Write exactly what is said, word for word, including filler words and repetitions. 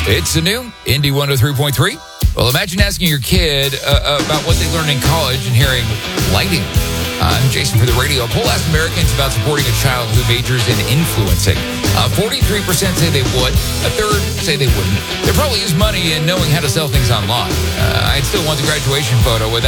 It's the new Indy one oh three point three. Well, imagine asking your kid uh, about what they learned in college and hearing lighting. I'm Jason for the radio. A poll asked Americans about supporting a child who majors in influencing. Uh, forty-three percent say they would. A third say they wouldn't. There probably is money in knowing how to sell things online. Uh, I'd still want the graduation photo with that.